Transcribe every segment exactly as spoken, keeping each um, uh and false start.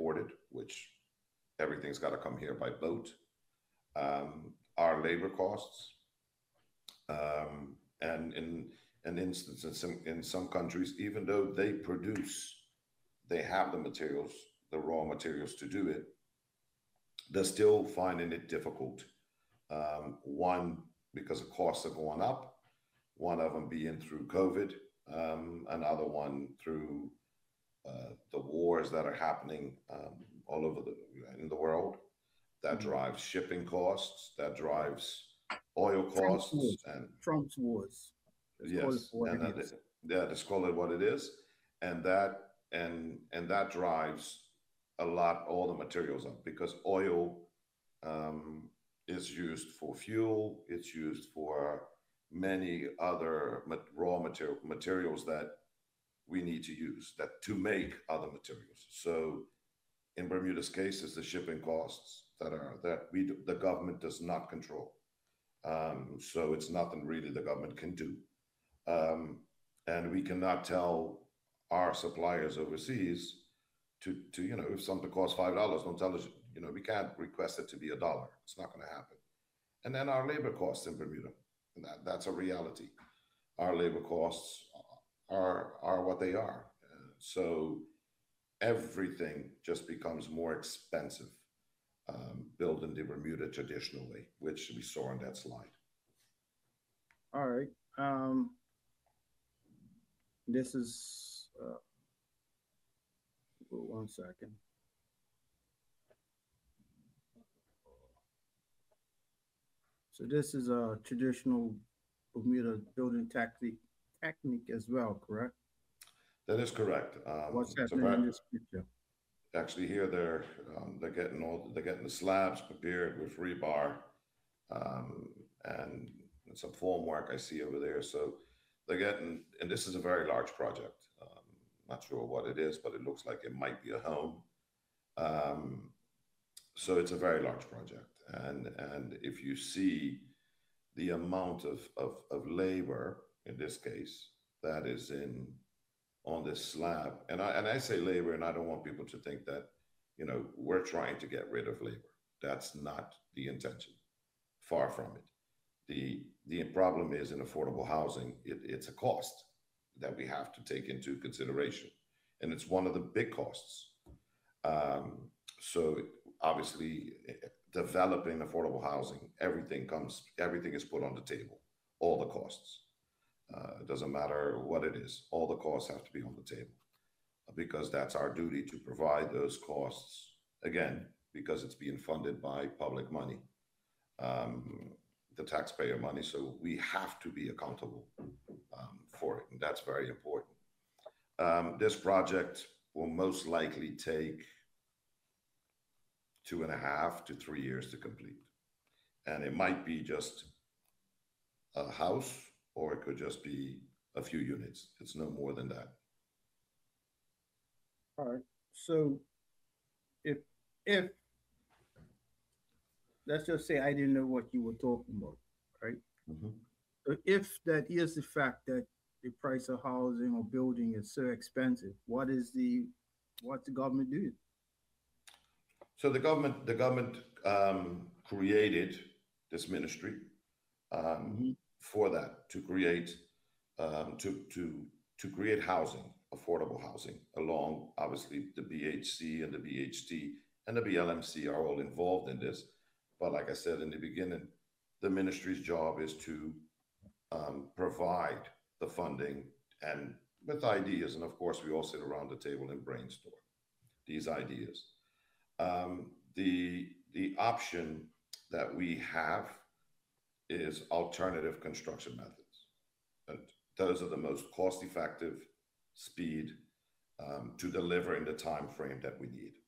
imported, which everything's got to come here by boat. Um, our labor costs, um, and in an instance, in some, in some countries, even though they produce, they have the materials, the raw materials to do it, they're still finding it difficult. Um, one, because the costs are going up, one of them being through COVID, um, another one through uh, the wars that are happening um, all over the in the world. That Mhm. drives shipping costs. That drives oil Trump's costs, wars. and Trump's wars. Let's call it yes, for what and it uh, is. yeah, let's call it what it is, and that and and that drives a lot all the materials up because oil um, is used for fuel. It's used for many other raw material materials that we need to use that to make other materials. So in Bermuda's case, it's the shipping costs that are that we the government does not control. Um, so it's nothing really the government can do, um, and we cannot tell our suppliers overseas to to you know if something costs five dollars, don't tell us you know we can't request it to be a dollar. It's not going to happen. And then our labor costs in Bermuda, and that, that's a reality. Our labor costs are are what they are. Uh, so everything just becomes more expensive um, building the Bermuda traditional way, which we saw on that slide. All right. Um, this is uh, one second. So this is a traditional Bermuda building technique technique as well, correct? That is correct. Um, What's it's a happening very in this picture? actually here they're um, they're getting all they're getting the slabs prepared with rebar, um, and, and some formwork I see over there. So they're getting, and this is a very large project. Um, not sure what it is, but it looks like it might be a home. Um, so it's a very large project, and and if you see the amount of, of, of labor in this case that is in on this slab, and I and I say labor, and I don't want people to think that you know we're trying to get rid of labor. That's not the intention. Far from it. The the problem is in affordable housing, it, it's a cost that we have to take into consideration, and it's one of the big costs. Um, so obviously, developing affordable housing, everything comes, everything is put on the table, all the costs. Uh, it doesn't matter what it is, all the costs have to be on the table because that's our duty to provide those costs again because it's being funded by public money, um, the taxpayer money. So we have to be accountable um, for it, and that's very important. Um, this project will most likely take two and a half to three years to complete. And it might be just a house or it could just be a few units. It's no more than that. All right. So if if let's just say I didn't know what you were talking about, right? Mhm. So if that is the fact that the price of housing or building is so expensive, what is the what's the government doing? So the government, the government um, created this ministry um, Mm-hmm. for that to create um, to to to create housing, affordable housing, along obviously the B H C and the B H T and the B L M C are all involved in this. But like I said in the beginning, the ministry's job is to um, provide the funding and with ideas. And of course, we all sit around the table and brainstorm these ideas. Um, the the option that we have is alternative construction methods, and those are the most cost effective, speed um, to deliver in the time frame that we need.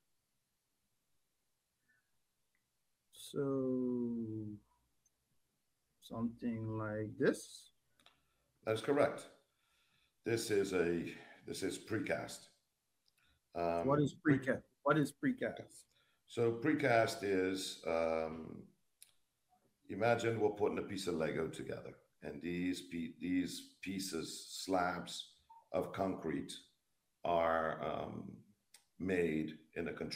So something like this. That is correct. This is a this is precast. What Um, is pre, precast? What is precast? so precast is um, imagine we're putting a piece of Lego together, and these these pieces, slabs of concrete, are um, made in a controlled